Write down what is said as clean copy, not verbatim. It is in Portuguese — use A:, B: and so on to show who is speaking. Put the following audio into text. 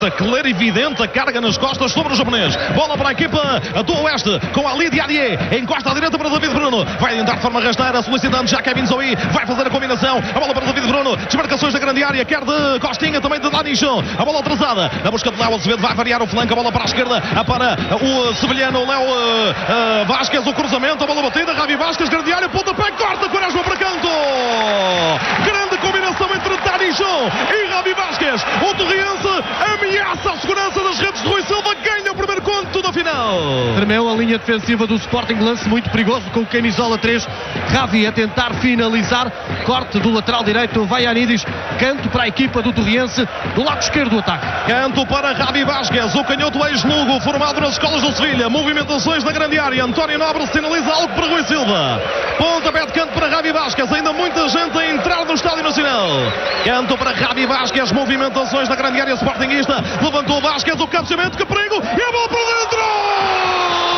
A: Clara e evidente a carga nas costas sobre o japonês. Bola para a equipa do Oeste com Ali Diadier. Encosta à direita para David Bruno. Vai entrar de forma rasteira, solicitando já Kevin Zoe. Vai fazer a combinação. A bola para David Bruno. Desmarcações da grande área. Quer de Costinha, também de Danichon. A bola atrasada. Na busca de Léo Azevedo. Vai variar o flanco. A bola para a esquerda. Para o sevilhano Léo Vasquez. O cruzamento. A bola batida. Javi Vasquez. Grande área. Pontapé. Corta. Quaresma para canto. Grande combinação entre Danichon e Javi Vasquez. O Torriense ameaça a segurança das redes de Rui Silva, ganha o primeiro conto da final.
B: Tremeu a linha defensiva do Sporting, lance muito perigoso com o camisola 3. Javi a tentar finalizar, corte do lateral direito, Vaianidis, canto para a equipa do Torriense, do lado esquerdo do ataque.
A: Canto para Javi Vasquez, o canhoto ex-Lugo, formado nas escolas do Sevilha, movimentações na grande área, António Nobre sinaliza algo para Rui Silva. Pontapé de canto para Javi Vasquez, ainda muita gente a entrar no Estádio Nacional. Canto para Javi Vasquez, movimentações na grande área sportinguista. Levantou o Vasquez, o cabeceamento, que perigo, e a bola para dentro!